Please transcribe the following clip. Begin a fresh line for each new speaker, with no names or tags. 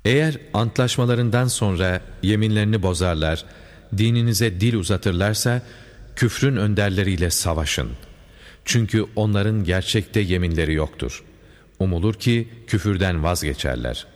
Eğer antlaşmalarından sonra yeminlerini bozarlar, dininize dil uzatırlarsa, küfrün önderleriyle savaşın. Çünkü onların gerçekte yeminleri yoktur. Umulur ki küfürden vazgeçerler.